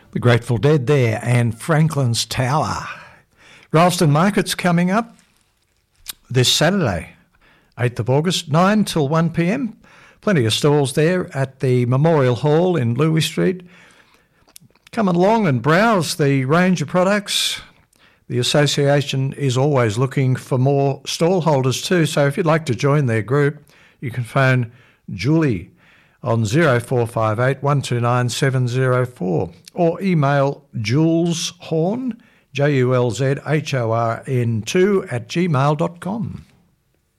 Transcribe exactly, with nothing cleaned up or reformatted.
The Grateful Dead there, and Franklin's Tower. Ralston Market's coming up this Saturday, eighth of August, nine till one p m. Plenty of stalls there at the Memorial Hall in Louis Street. Come along and browse the range of products. The association is always looking for more stall holders too, so if you'd like to join their group, you can phone Julie on zero four five eight, one two nine, seven zero four or email Jules Horn, J U L Z H O R N two at gmail dot com.